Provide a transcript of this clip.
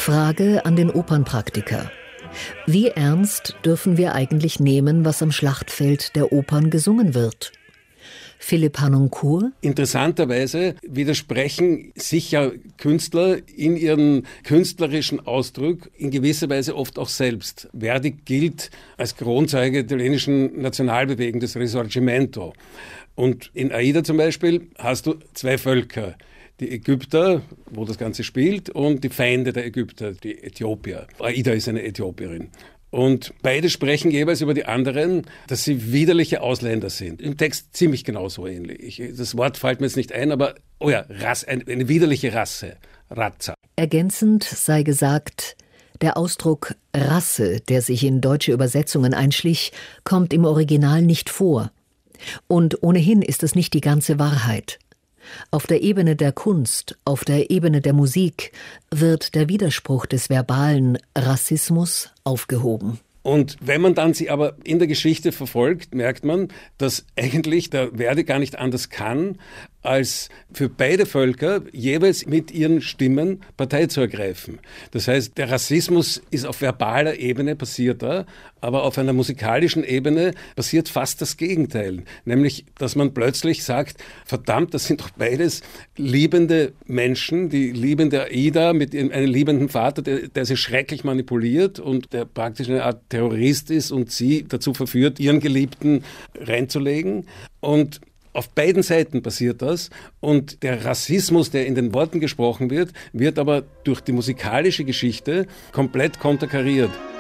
Frage an den Opernpraktiker. Wie ernst dürfen wir eigentlich nehmen, was am Schlachtfeld der Opern gesungen wird? Philipp Harnoncourt? Interessanterweise widersprechen sich ja Künstler in ihren künstlerischen Ausdruck in gewisser Weise oft auch selbst. Verdi gilt als Kronzeuge der italienischen Nationalbewegung, des Risorgimento. Und in Aida zum Beispiel hast du zwei Völker. Die Ägypter, wo das Ganze spielt, und die Feinde der Ägypter, die Äthiopier. Aida ist eine Äthiopierin. Und beide sprechen jeweils über die anderen, dass sie widerliche Ausländer sind. Im Text ziemlich genauso ähnlich. Das Wort fällt mir jetzt nicht ein, aber eine widerliche Rasse, Razza. Ergänzend sei gesagt, der Ausdruck Rasse, der sich in deutsche Übersetzungen einschlich, kommt im Original nicht vor. Und ohnehin ist es nicht die ganze Wahrheit. Auf der Ebene der Kunst, auf der Ebene der Musik wird der Widerspruch des verbalen Rassismus aufgehoben. Und wenn man dann sie aber in der Geschichte verfolgt, merkt man, dass eigentlich der Verdi gar nicht anders kann, als für beide Völker jeweils mit ihren Stimmen Partei zu ergreifen. Das heißt, der Rassismus ist auf verbaler Ebene passiert da, aber auf einer musikalischen Ebene passiert fast das Gegenteil. Nämlich, dass man plötzlich sagt, verdammt, das sind doch beides liebende Menschen, die liebende Aida mit einem liebenden Vater, der sie schrecklich manipuliert und der praktisch eine Art Terrorist ist und sie dazu verführt, ihren Geliebten reinzulegen. Und auf beiden Seiten passiert das und der Rassismus, der in den Worten gesprochen wird, wird aber durch die musikalische Geschichte komplett konterkariert.